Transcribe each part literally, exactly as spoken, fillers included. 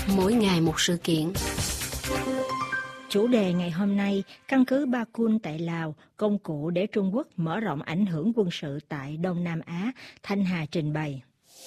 Mỗi ngày một sự kiện. Chủ đề ngày hôm nay, căn cứ Ba Kun tại Lào, công cụ để Trung Quốc mở rộng ảnh hưởng quân sự tại Đông Nam Á, Thanh Hà trình bày.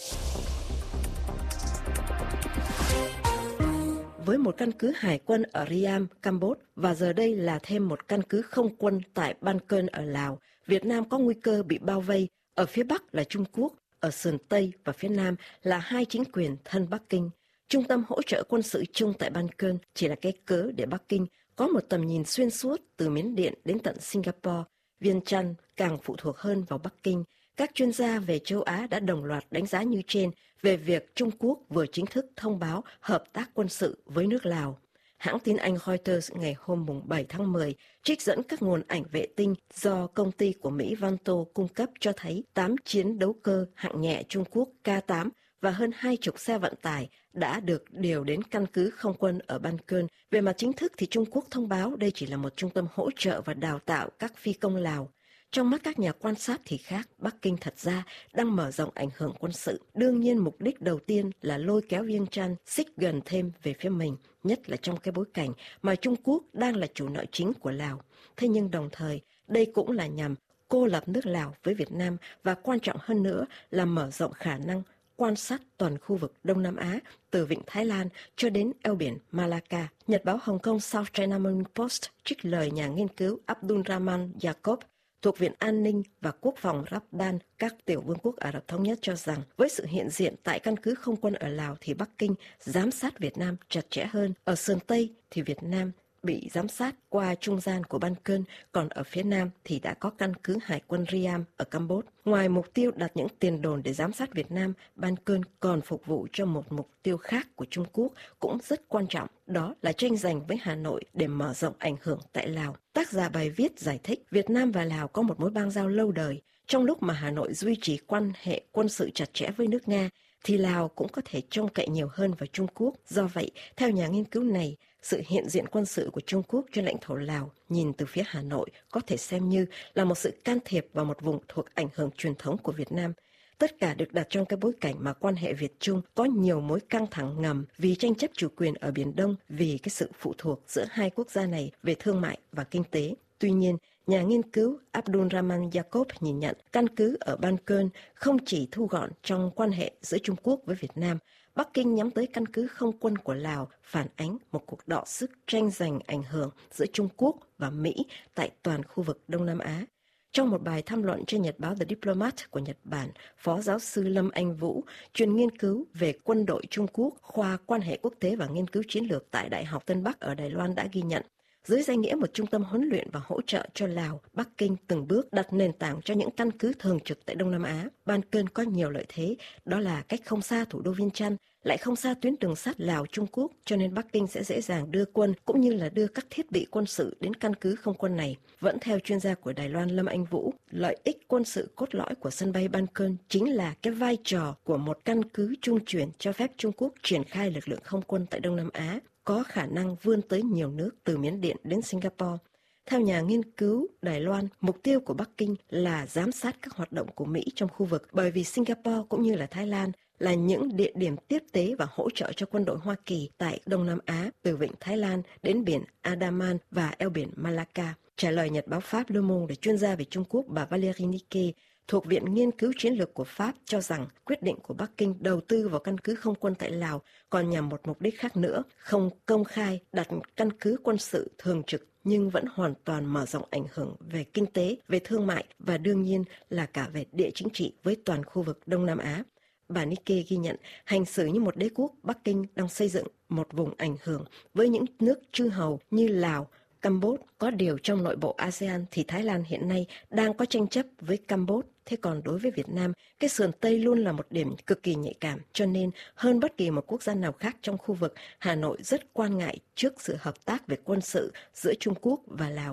Với một căn cứ hải quân ở Riam, Campuchia và giờ đây là thêm một căn cứ không quân tại Ban Cơn ở Lào, Việt Nam có nguy cơ bị bao vây. Ở phía Bắc là Trung Quốc, ở sườn Tây và phía Nam là hai chính quyền thân Bắc Kinh. Trung tâm hỗ trợ quân sự chung tại Ban Cơn chỉ là cái cớ để Bắc Kinh có một tầm nhìn xuyên suốt từ Miến Điện đến tận Singapore. Viêng Chăn càng phụ thuộc hơn vào Bắc Kinh. Các chuyên gia về châu Á đã đồng loạt đánh giá như trên về việc Trung Quốc vừa chính thức thông báo hợp tác quân sự với nước Lào. Hãng tin Anh Reuters ngày hôm bảy tháng mười trích dẫn các nguồn ảnh vệ tinh do công ty của Mỹ Vanto cung cấp cho thấy tám chiến đấu cơ hạng nhẹ Trung Quốc K tám và hơn hai chục xe vận tải đã được điều đến căn cứ không quân ở Ban Cơn. Về mặt chính thức thì Trung Quốc thông báo đây chỉ là một trung tâm hỗ trợ và đào tạo các phi công Lào. Trong mắt các nhà quan sát thì khác, Bắc Kinh thật ra đang mở rộng ảnh hưởng quân sự. Đương nhiên mục đích đầu tiên là lôi kéo Viêng Chăn xích gần thêm về phía mình, nhất là trong cái bối cảnh mà Trung Quốc đang là chủ nợ chính của Lào. Thế nhưng đồng thời, đây cũng là nhằm cô lập nước Lào với Việt Nam và quan trọng hơn nữa là mở rộng khả năng quan sát toàn khu vực Đông Nam Á, từ Vịnh Thái Lan cho đến eo biển Malacca. Nhật báo Hồng Kông South China Morning Post trích lời nhà nghiên cứu Abdulrahman Jacob thuộc Viện An ninh và Quốc phòng Rabdan, các tiểu vương quốc Ả Rập Thống Nhất cho rằng với sự hiện diện tại căn cứ không quân ở Lào thì Bắc Kinh giám sát Việt Nam chặt chẽ hơn. Ở sườn Tây thì Việt Nam bị giám sát qua trung gian của Ban Cơn, còn ở phía Nam thì đã có căn cứ hải quân Riam ở Campuchia. Ngoài mục tiêu đặt những tiền đồn để giám sát Việt Nam, Ban Cơn còn phục vụ cho một mục tiêu khác của Trung Quốc cũng rất quan trọng, đó là tranh giành với Hà Nội để mở rộng ảnh hưởng tại Lào. Tác giả bài viết giải thích Việt Nam và Lào có một mối bang giao lâu đời. Trong lúc mà Hà Nội duy trì quan hệ quân sự chặt chẽ với nước Nga, thì Lào cũng có thể trông cậy nhiều hơn vào Trung Quốc. Do vậy, theo nhà nghiên cứu này, sự hiện diện quân sự của Trung Quốc trên lãnh thổ Lào nhìn từ phía Hà Nội có thể xem như là một sự can thiệp vào một vùng thuộc ảnh hưởng truyền thống của Việt Nam. Tất cả được đặt trong cái bối cảnh mà quan hệ Việt-Trung có nhiều mối căng thẳng ngầm vì tranh chấp chủ quyền ở Biển Đông, vì cái sự phụ thuộc giữa hai quốc gia này về thương mại và kinh tế. Tuy nhiên, nhà nghiên cứu Abdulrahman Jacob nhìn nhận căn cứ ở Ban Cơn không chỉ thu gọn trong quan hệ giữa Trung Quốc với Việt Nam. Bắc Kinh nhắm tới căn cứ không quân của Lào phản ánh một cuộc đọ sức tranh giành ảnh hưởng giữa Trung Quốc và Mỹ tại toàn khu vực Đông Nam Á. Trong một bài tham luận trên nhật báo The Diplomat của Nhật Bản, Phó giáo sư Lâm Anh Vũ, chuyên nghiên cứu về quân đội Trung Quốc, khoa quan hệ quốc tế và nghiên cứu chiến lược tại Đại học Tân Bắc ở Đài Loan đã ghi nhận, dưới danh nghĩa một trung tâm huấn luyện và hỗ trợ cho Lào, Bắc Kinh từng bước đặt nền tảng cho những căn cứ thường trực tại Đông Nam Á. Ban Cơn có nhiều lợi thế, đó là cách không xa thủ đô Viêng Chăn, lại không xa tuyến đường sắt Lào-Trung Quốc, cho nên Bắc Kinh sẽ dễ dàng đưa quân cũng như là đưa các thiết bị quân sự đến căn cứ không quân này. Vẫn theo chuyên gia của Đài Loan Lâm Anh Vũ, lợi ích quân sự cốt lõi của sân bay Ban Cơn chính là cái vai trò của một căn cứ trung chuyển cho phép Trung Quốc triển khai lực lượng không quân tại Đông Nam Á, có khả năng vươn tới nhiều nước từ Miến Điện đến Singapore. Theo nhà nghiên cứu Đài Loan, mục tiêu của Bắc Kinh là giám sát các hoạt động của Mỹ trong khu vực, bởi vì Singapore cũng như là Thái Lan là những địa điểm tiếp tế và hỗ trợ cho quân đội Hoa Kỳ tại Đông Nam Á, từ vịnh Thái Lan đến biển Andaman và eo biển Malacca. Trả lời nhật báo Pháp Le Monde, chuyên gia về Trung Quốc bà Valérie Niquet thuộc Viện Nghiên cứu Chiến lược của Pháp cho rằng quyết định của Bắc Kinh đầu tư vào căn cứ không quân tại Lào còn nhằm một mục đích khác nữa, không công khai đặt căn cứ quân sự thường trực nhưng vẫn hoàn toàn mở rộng ảnh hưởng về kinh tế, về thương mại và đương nhiên là cả về địa chính trị với toàn khu vực Đông Nam Á. Bà Nikkei ghi nhận hành xử như một đế quốc, Bắc Kinh đang xây dựng một vùng ảnh hưởng với những nước chư hầu như Lào, Campuchia. Có điều trong nội bộ a sê an thì Thái Lan hiện nay đang có tranh chấp với Campuchia. Thế còn đối với Việt Nam, cái sườn Tây luôn là một điểm cực kỳ nhạy cảm. Cho nên hơn bất kỳ một quốc gia nào khác trong khu vực, Hà Nội rất quan ngại trước sự hợp tác về quân sự giữa Trung Quốc và Lào.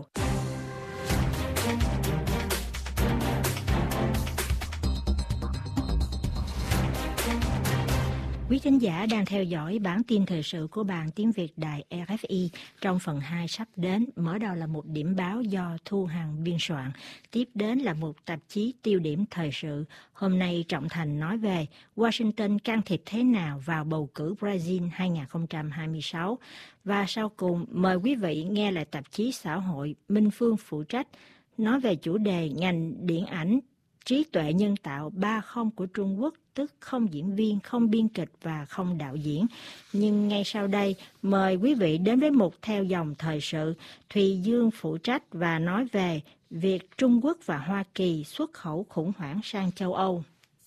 Quý thính giả đang theo dõi bản tin thời sự của Ban Tiếng Việt Đài rờ ép i. Trong phần hai sắp đến, mở đầu là một điểm báo do Thu Hằng biên soạn. Tiếp đến là một tạp chí tiêu điểm thời sự. Hôm nay Trọng Thành nói về Washington can thiệp thế nào vào bầu cử Brazil hai không hai sáu. Và sau cùng, mời quý vị nghe lại tạp chí xã hội Minh Phương phụ trách nói về chủ đề ngành điện ảnh trí tuệ nhân tạo ba không của Trung Quốc, tức không diễn viên, không biên kịch và không đạo diễn. Nhưng ngay sau đây, mời quý vị đến với một theo dòng thời sự. Thùy Dương phụ trách và nói về việc Trung Quốc và Hoa Kỳ xuất khẩu khủng hoảng sang châu Âu.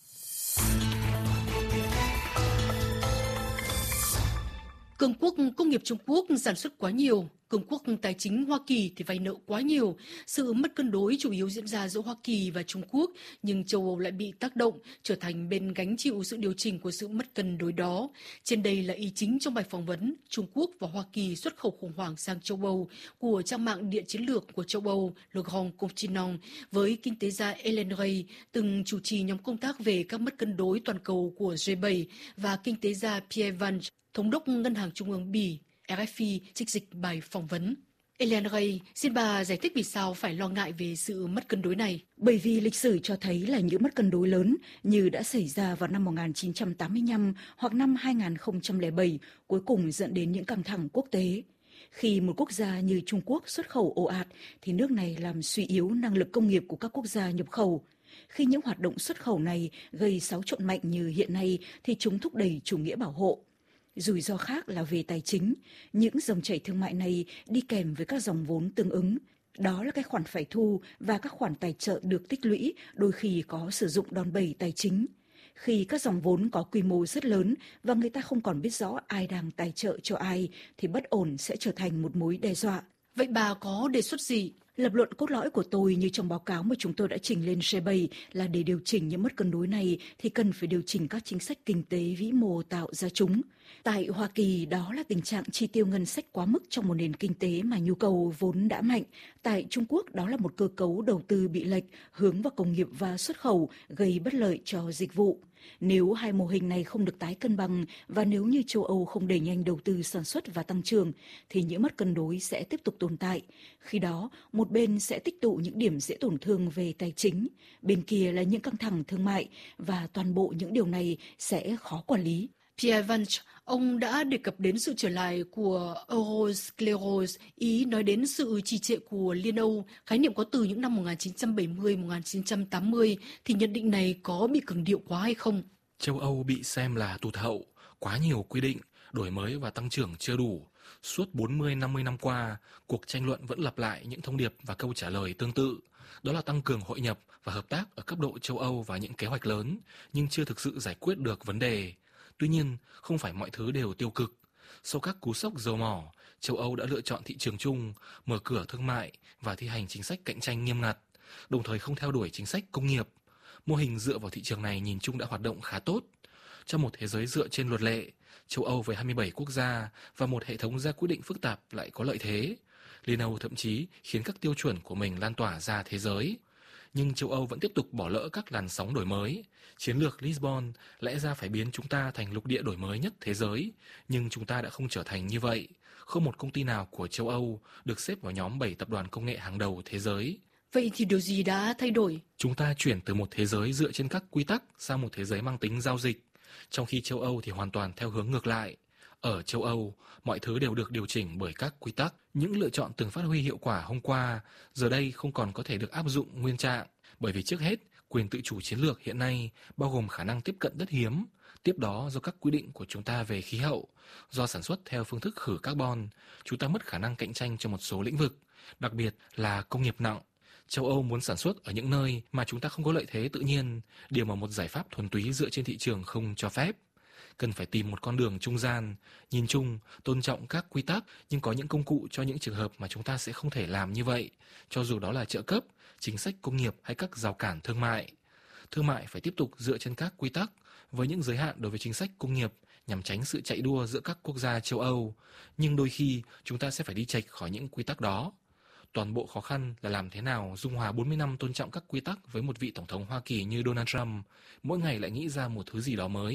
Cường quốc công nghiệp Trung Quốc sản xuất quá nhiều, cường quốc tài chính Hoa Kỳ thì vay nợ quá nhiều. Sự mất cân đối chủ yếu diễn ra giữa Hoa Kỳ và Trung Quốc, nhưng châu Âu lại bị tác động, trở thành bên gánh chịu sự điều chỉnh của sự mất cân đối đó. Trên đây là ý chính trong bài phỏng vấn Trung Quốc và Hoa Kỳ xuất khẩu khủng hoảng sang châu Âu của trang mạng Địa chiến lược của châu Âu Le Grand Continent với kinh tế gia Ellen Ray, từng chủ trì nhóm công tác về các mất cân đối toàn cầu của G bảy, và kinh tế gia Pierre Vange, thống đốc Ngân hàng Trung ương Bỉ. rờ ép i trích dịch bài phỏng vấn. Ellen Ray, xin bà giải thích vì sao phải lo ngại về sự mất cân đối này. Bởi vì lịch sử cho thấy là những mất cân đối lớn như đã xảy ra vào năm một nghìn chín trăm tám mươi lăm hoặc năm hai không không bảy cuối cùng dẫn đến những căng thẳng quốc tế. Khi một quốc gia như Trung Quốc xuất khẩu ồ ạt thì nước này làm suy yếu năng lực công nghiệp của các quốc gia nhập khẩu. Khi những hoạt động xuất khẩu này gây xáo trộn mạnh như hiện nay thì chúng thúc đẩy chủ nghĩa bảo hộ. Rủi ro khác là về tài chính, những dòng chảy thương mại này đi kèm với các dòng vốn tương ứng. Đó là các khoản phải thu và các khoản tài trợ được tích lũy, đôi khi có sử dụng đòn bẩy tài chính. Khi các dòng vốn có quy mô rất lớn và người ta không còn biết rõ ai đang tài trợ cho ai, thì bất ổn sẽ trở thành một mối đe dọa. Vậy bà có đề xuất gì? Lập luận cốt lõi của tôi như trong báo cáo mà chúng tôi đã trình lên G bảy là để điều chỉnh những mất cân đối này thì cần phải điều chỉnh các chính sách kinh tế vĩ mô tạo ra chúng. Tại Hoa Kỳ, đó là tình trạng chi tiêu ngân sách quá mức trong một nền kinh tế mà nhu cầu vốn đã mạnh. Tại Trung Quốc, đó là một cơ cấu đầu tư bị lệch, hướng vào công nghiệp và xuất khẩu, gây bất lợi cho dịch vụ. Nếu hai mô hình này không được tái cân bằng và nếu như châu Âu không đẩy nhanh đầu tư sản xuất và tăng trưởng, thì những mất cân đối sẽ tiếp tục tồn tại. Khi đó, một bên sẽ tích tụ những điểm dễ tổn thương về tài chính, bên kia là những căng thẳng thương mại, và toàn bộ những điều này sẽ khó quản lý. Pierre Vange, ông đã đề cập đến sự trở lại của Euroscleros, ý nói đến sự trì trệ của Liên Âu, khái niệm có từ những năm một nghìn chín trăm bảy mươi đến một nghìn chín trăm tám mươi, thì nhận định này có bị cường điệu quá hay không? Châu Âu bị xem là tụt hậu, quá nhiều quy định, đổi mới và tăng trưởng chưa đủ. Suốt bốn mươi đến năm mươi năm qua, cuộc tranh luận vẫn lặp lại những thông điệp và câu trả lời tương tự. Đó là tăng cường hội nhập và hợp tác ở cấp độ châu Âu và những kế hoạch lớn, nhưng chưa thực sự giải quyết được vấn đề. Tuy nhiên, không phải mọi thứ đều tiêu cực. Sau các cú sốc dầu mỏ, châu Âu đã lựa chọn thị trường chung, mở cửa thương mại và thi hành chính sách cạnh tranh nghiêm ngặt, đồng thời không theo đuổi chính sách công nghiệp. Mô hình dựa vào thị trường này nhìn chung đã hoạt động khá tốt. Trong một thế giới dựa trên luật lệ, châu Âu với hai mươi bảy quốc gia và một hệ thống ra quyết định phức tạp lại có lợi thế. Liên Âu thậm chí khiến các tiêu chuẩn của mình lan tỏa ra thế giới. Nhưng châu Âu vẫn tiếp tục bỏ lỡ các làn sóng đổi mới. Chiến lược Lisbon lẽ ra phải biến chúng ta thành lục địa đổi mới nhất thế giới, nhưng chúng ta đã không trở thành như vậy. Không một công ty nào của châu Âu được xếp vào nhóm bảy tập đoàn công nghệ hàng đầu thế giới. Vậy thì điều gì đã thay đổi? Chúng ta chuyển từ một thế giới dựa trên các quy tắc sang một thế giới mang tính giao dịch, trong khi châu Âu thì hoàn toàn theo hướng ngược lại. Ở châu Âu, mọi thứ đều được điều chỉnh bởi các quy tắc. Những lựa chọn từng phát huy hiệu quả hôm qua, giờ đây không còn có thể được áp dụng nguyên trạng, bởi vì trước hết, quyền tự chủ chiến lược hiện nay bao gồm khả năng tiếp cận đất hiếm, tiếp đó do các quy định của chúng ta về khí hậu, do sản xuất theo phương thức khử carbon, chúng ta mất khả năng cạnh tranh trong một số lĩnh vực, đặc biệt là công nghiệp nặng. Châu Âu muốn sản xuất ở những nơi mà chúng ta không có lợi thế tự nhiên, điều mà một giải pháp thuần túy dựa trên thị trường không cho phép. Cần phải tìm một con đường trung gian, nhìn chung, tôn trọng các quy tắc, nhưng có những công cụ cho những trường hợp mà chúng ta sẽ không thể làm như vậy, cho dù đó là trợ cấp, chính sách công nghiệp hay các rào cản thương mại. Thương mại phải tiếp tục dựa trên các quy tắc, với những giới hạn đối với chính sách công nghiệp nhằm tránh sự chạy đua giữa các quốc gia châu Âu, nhưng đôi khi chúng ta sẽ phải đi chệch khỏi những quy tắc đó. Toàn bộ khó khăn là làm thế nào dung hòa bốn mươi năm tôn trọng các quy tắc với một vị tổng thống Hoa Kỳ như Donald Trump, mỗi ngày lại nghĩ ra một thứ gì đó mới.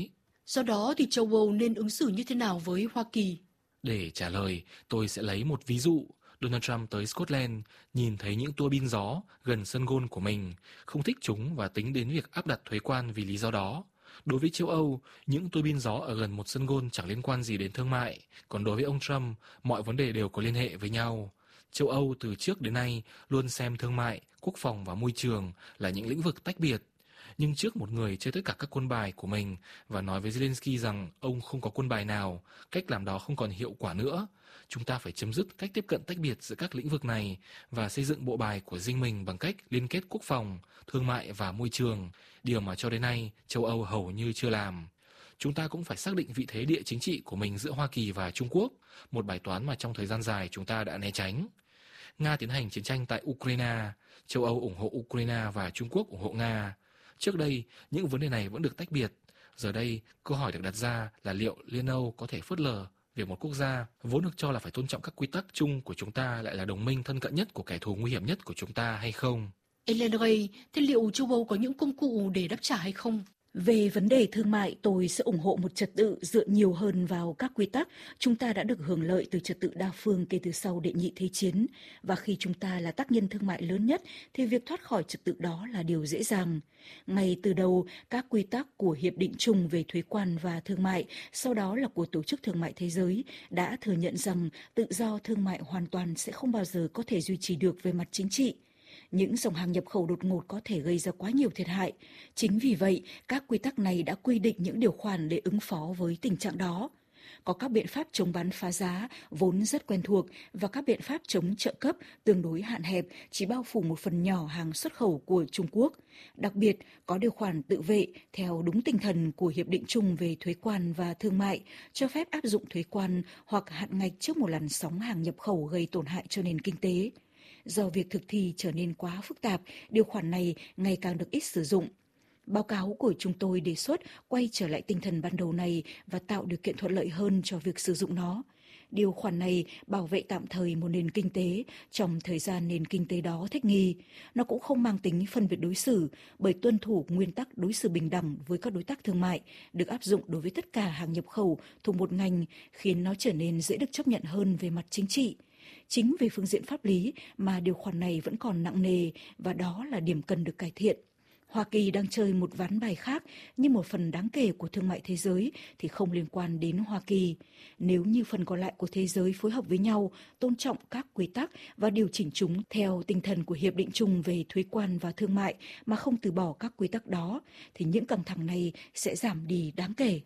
Do đó thì châu Âu nên ứng xử như thế nào với Hoa Kỳ? Để trả lời, tôi sẽ lấy một ví dụ. Donald Trump tới Scotland, nhìn thấy những tua bin gió gần sân golf của mình, không thích chúng và tính đến việc áp đặt thuế quan vì lý do đó. Đối với châu Âu, những tua bin gió ở gần một sân golf chẳng liên quan gì đến thương mại, còn đối với ông Trump, mọi vấn đề đều có liên hệ với nhau. Châu Âu từ trước đến nay luôn xem thương mại, quốc phòng và môi trường là những lĩnh vực tách biệt. Nhưng trước một người chơi tất cả các quân bài của mình và nói với Zelensky rằng ông không có quân bài nào, cách làm đó không còn hiệu quả nữa, chúng ta phải chấm dứt cách tiếp cận tách biệt giữa các lĩnh vực này và xây dựng bộ bài của riêng mình bằng cách liên kết quốc phòng, thương mại và môi trường, điều mà cho đến nay châu Âu hầu như chưa làm. Chúng ta cũng phải xác định vị thế địa chính trị của mình giữa Hoa Kỳ và Trung Quốc, một bài toán mà trong thời gian dài chúng ta đã né tránh. Nga tiến hành chiến tranh tại Ukraine, châu Âu ủng hộ Ukraine và Trung Quốc ủng hộ Nga. Trước đây, những vấn đề này vẫn được tách biệt. Giờ đây, câu hỏi được đặt ra là liệu Liên Âu có thể phớt lờ việc một quốc gia vốn được cho là phải tôn trọng các quy tắc chung của chúng ta lại là đồng minh thân cận nhất của kẻ thù nguy hiểm nhất của chúng ta hay không? Ellen Ray, thế liệu châu Âu có những công cụ để đáp trả hay không? Về vấn đề thương mại, tôi sẽ ủng hộ một trật tự dựa nhiều hơn vào các quy tắc. Chúng ta đã được hưởng lợi từ trật tự đa phương kể từ sau Đệ nhị Thế chiến. Và khi chúng ta là tác nhân thương mại lớn nhất, thì việc thoát khỏi trật tự đó là điều dễ dàng. Ngay từ đầu, các quy tắc của Hiệp định chung về thuế quan và thương mại, sau đó là của Tổ chức Thương mại Thế giới, đã thừa nhận rằng tự do thương mại hoàn toàn sẽ không bao giờ có thể duy trì được về mặt chính trị. Những dòng hàng nhập khẩu đột ngột có thể gây ra quá nhiều thiệt hại. Chính vì vậy, các quy tắc này đã quy định những điều khoản để ứng phó với tình trạng đó. Có các biện pháp chống bán phá giá vốn rất quen thuộc và các biện pháp chống trợ cấp tương đối hạn hẹp chỉ bao phủ một phần nhỏ hàng xuất khẩu của Trung Quốc. Đặc biệt, có điều khoản tự vệ theo đúng tinh thần của Hiệp định chung về thuế quan và thương mại, cho phép áp dụng thuế quan hoặc hạn ngạch trước một làn sóng hàng nhập khẩu gây tổn hại cho nền kinh tế. Do việc thực thi trở nên quá phức tạp, điều khoản này ngày càng được ít sử dụng. Báo cáo của chúng tôi đề xuất quay trở lại tinh thần ban đầu này và tạo điều kiện thuận lợi hơn cho việc sử dụng nó. Điều khoản này bảo vệ tạm thời một nền kinh tế trong thời gian nền kinh tế đó thích nghi. Nó cũng không mang tính phân biệt đối xử bởi tuân thủ nguyên tắc đối xử bình đẳng với các đối tác thương mại được áp dụng đối với tất cả hàng nhập khẩu thuộc một ngành, khiến nó trở nên dễ được chấp nhận hơn về mặt chính trị. Chính về phương diện pháp lý mà điều khoản này vẫn còn nặng nề và đó là điểm cần được cải thiện. Hoa Kỳ đang chơi một ván bài khác, nhưng một phần đáng kể của thương mại thế giới thì không liên quan đến Hoa Kỳ. Nếu như phần còn lại của thế giới phối hợp với nhau, tôn trọng các quy tắc và điều chỉnh chúng theo tinh thần của Hiệp định chung về thuế quan và thương mại mà không từ bỏ các quy tắc đó, thì những căng thẳng này sẽ giảm đi đáng kể.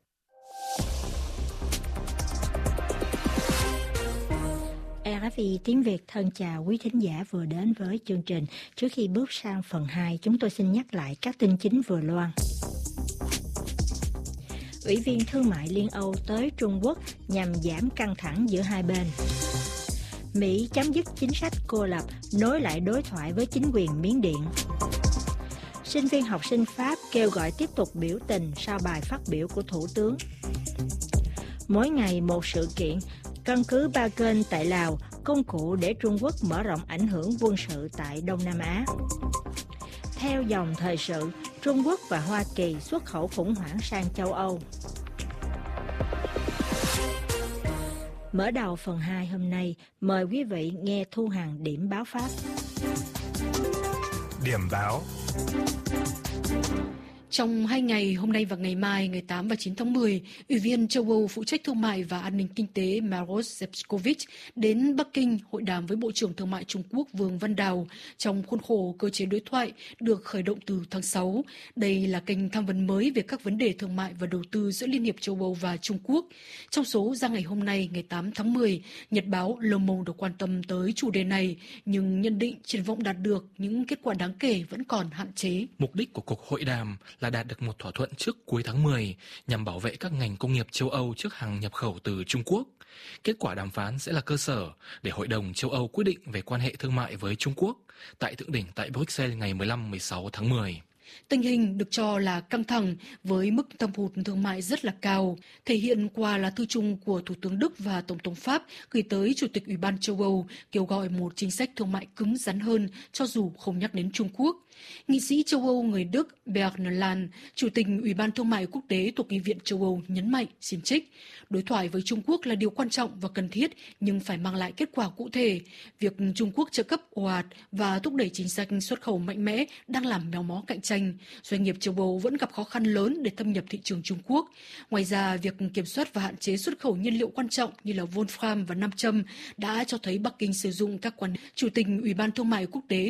rờ ép i tiếng Việt thân chào quý thính giả vừa đến với chương trình. Trước khi bước sang phần hai, chúng tôi xin nhắc lại các tin chính vừa loan. Ủy viên Thương mại Liên Âu tới Trung Quốc nhằm giảm căng thẳng giữa hai bên. Mỹ chấm dứt chính sách cô lập, nối lại đối thoại với chính quyền Miến Điện. Sinh viên học sinh Pháp kêu gọi tiếp tục biểu tình sau bài phát biểu của Thủ tướng. Mỗi ngày một sự kiện, căn cứ Ba Kênh tại Lào, công cụ để Trung Quốc mở rộng ảnh hưởng quân sự tại Đông Nam Á. Theo dòng thời sự, Trung Quốc và Hoa Kỳ xuất khẩu khủng hoảng sang châu Âu. Mở đầu phần hai hôm nay, mời quý vị nghe Thu Hằng điểm báo Pháp. Điểm báo. Trong hai ngày, hôm nay và ngày mai, ngày tám và chín tháng mười, Ủy viên châu Âu phụ trách thương mại và an ninh kinh tế Maros Sefcovic đến Bắc Kinh hội đàm với Bộ trưởng Thương mại Trung Quốc Vương Văn Đào trong khuôn khổ cơ chế đối thoại được khởi động từ tháng sáu. Đây là kênh tham vấn mới về các vấn đề thương mại và đầu tư giữa Liên hiệp châu Âu và Trung Quốc. Trong số ra ngày hôm nay, ngày tám tháng mười, Nhật báo Le Monde được quan tâm tới chủ đề này, nhưng nhận định triển vọng đạt được những kết quả đáng kể vẫn còn hạn chế. Mục đích của cuộc hội đàm là đạt được một thỏa thuận trước cuối tháng mười nhằm bảo vệ các ngành công nghiệp châu Âu trước hàng nhập khẩu từ Trung Quốc. Kết quả đàm phán sẽ là cơ sở để Hội đồng châu Âu quyết định về quan hệ thương mại với Trung Quốc tại thượng đỉnh tại Bruxelles ngày mười lăm đến mười sáu tháng mười. Tình hình được cho là căng thẳng với mức thâm hụt thương mại rất là cao, thể hiện qua lá thư chung của Thủ tướng Đức và Tổng thống Pháp gửi tới Chủ tịch Ủy ban châu Âu kêu gọi một chính sách thương mại cứng rắn hơn cho dù không nhắc đến Trung Quốc. Nghị sĩ châu Âu người Đức Bernd Lange, Chủ tịch Ủy ban Thương mại Quốc tế thuộc Nghị viện châu Âu nhấn mạnh, xin trích, đối thoại với Trung Quốc là điều quan trọng và cần thiết nhưng phải mang lại kết quả cụ thể. Việc Trung Quốc trợ cấp ồ ạt và thúc đẩy chính sách xuất khẩu mạnh mẽ đang làm méo mó cạnh tranh. Doanh nghiệp châu Âu vẫn gặp khó khăn lớn để thâm nhập thị trường Trung Quốc. Ngoài ra, việc kiểm soát và hạn chế xuất khẩu nhiên liệu quan trọng như là Wolfram và nam châm đã cho thấy Bắc Kinh sử dụng các quan Chủ tịch Ủy ban Thương mại Quốc tế